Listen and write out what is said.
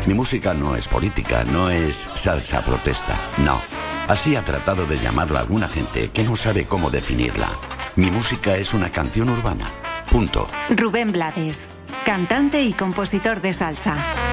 Mi música no es política, no es salsa protesta, no. Así ha tratado de llamarla alguna gente que no sabe cómo definirla. Mi música es una canción urbana. Punto. Rubén Blades, cantante y compositor de salsa.